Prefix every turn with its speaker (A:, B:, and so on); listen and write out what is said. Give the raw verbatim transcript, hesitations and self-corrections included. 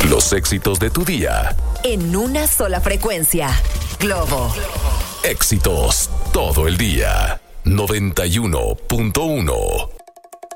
A: Los éxitos de tu día.
B: En una sola frecuencia. Globo.
A: Éxitos todo el día. noventa y uno punto uno.